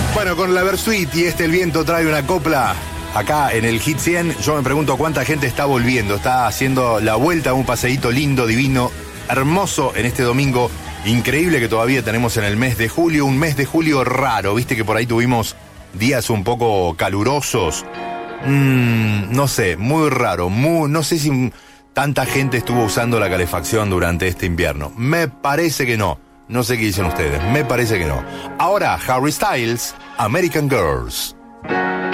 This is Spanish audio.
Bueno, con la Versuit y El viento trae una copla acá en el Hit 100, yo me pregunto cuánta gente está volviendo, está haciendo la vuelta a un paseíto lindo, divino, hermoso en este domingo increíble que todavía tenemos en el mes de julio, un mes de julio raro, viste que por ahí tuvimos días un poco calurosos, no sé, muy raro, no sé si tanta gente estuvo usando la calefacción durante este invierno, me parece que no. No sé qué dicen ustedes, me parece que no. Ahora, Harry Styles, American Girls.